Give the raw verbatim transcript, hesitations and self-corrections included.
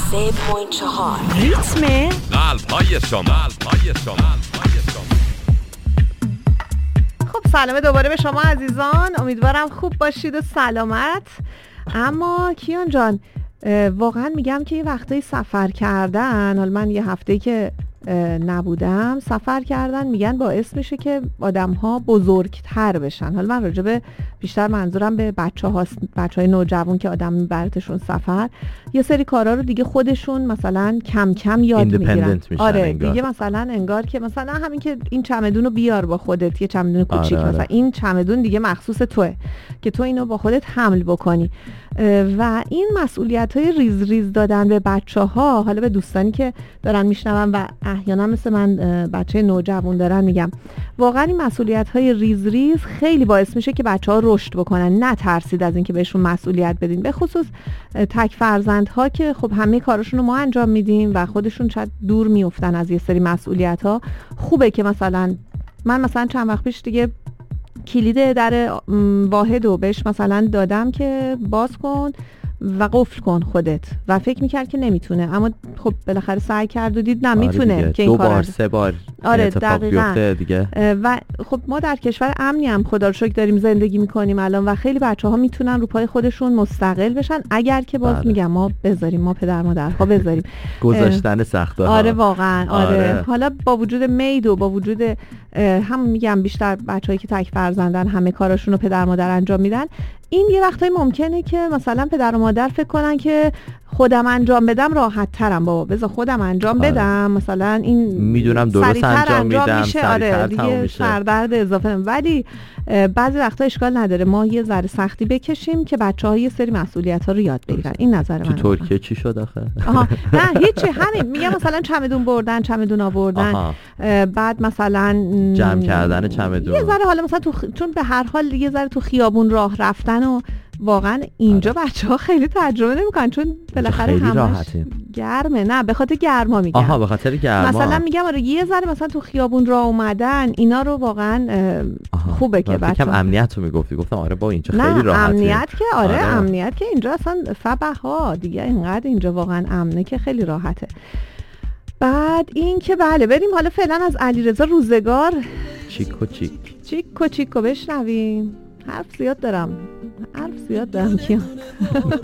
سه پوینت چهار ریتم قلب‌های شما قلب‌های شما خب سلام دوباره به شما عزیزان، امیدوارم خوب باشید و سلامت. اما کیان جان، واقعا میگم که یه وقتایی سفر کردن، حالا من یه هفته‌ای که نبودم سفر کردن، میگن باعث میشه که آدم ها بزرگتر بشن. حالا من راجبه بیشتر منظورم به بچه هاست، بچه های نوجوان که آدم میبرتشون سفر، یه سری کارا رو دیگه خودشون مثلا کم کم یاد میگیرن. آره انگار. دیگه مثلا انگار که مثلا همین که این چمدون رو بیار با خودت، یه چمدون کوچیک، آره آره. مثلا این چمدون دیگه مخصوص توه که تو اینو با خودت حمل بکنی. و این مسئولیت های ریز ریز دادن به بچه ها، حالا به دوستانی که دارن میشنون و احیانا مثل من بچه نوجوان دارن، میگم واقعا این مسئولیت های ریز ریز خیلی باعث میشه که بچه ها رشد بکنن. نترسید از اینکه بهشون مسئولیت بدین، به خصوص تک فرزندها که خب همه کارشون رو ما انجام میدیم و خودشون شاید دور میافتن از یه سری مسئولیت ها. خوبه که مثلا من مثلا چند وقت پیش دیگه کلید در واحد رو بهش مثلا دادم که باز کن و قفل کن خودت، و فکر میکرد که نمیتونه، اما خب بالاخره سعی کرد و دید نه میتونه. آره که این دو کار بار سه بار آره اتفاق بیفته دیگه. و خب ما در کشور امنی هم خدا رو شکر داریم زندگی میکنیم الان و خیلی بچه ها میتونن رو پای خودشون مستقل بشن، اگر که باز بله. میگم ما بذاریم، ما پدر مادرها بذاریم گذاشتن سخته ها. آره واقعا آره. آره حالا با وجود مید و با وجود هم میگم بیشتر بچه‌هایی که تک فرزندن همه کاراشون رو پدر مادر انجام میدن، این یه وقتایی ممکنه که مثلا پدر و مادر فکر کنن که خودم انجام بدم راحت ترم، بابا بذار خودم انجام آره. بدم، مثلا این میدونم درست انجام, انجام میدم میشه. آره دیگه سردرد اضافه. ولی بعضی وقتا اشکال نداره ما یه ذره سختی بکشیم که بچه‌ها یه سری مسئولیت‌ها رو یاد بگیرن. این نظر من. تو ترکیه چی شد آخه؟ آها نه هیچی، همین میگم مثلا چمدون بردن، چمدون آوردن، بعد مثلا جمع کردن چمدون، یه ذره حالا مثلا تو خ... چون به هر حال یه ذره تو خیابون راه رفتن و واقعا اینجا بچه‌ها خیلی تجربه نمی‌کنن چون بالاخره همش گرمه. نه به خاطر گرما میگم. آها به خاطر گرما. مثلا میگم آره یه ذره مثلا تو خیابون راه اومدن اینا رو واقعا خوبه که بچه‌ها کم امنیت رو میگفتی، گفتم آره با اینجا خیلی راحته. امنیت که آره, آره امنیت که اینجا اصلا فبها دیگه اینقدر اینجا واقعا امنه که خیلی راحته. بعد این که بله بریم حالا فعلا از علیرضا روزگار چیکو چیک چیکو چیکو بشنویم. حرف زیاد دارم حرف زیاد دارم کیان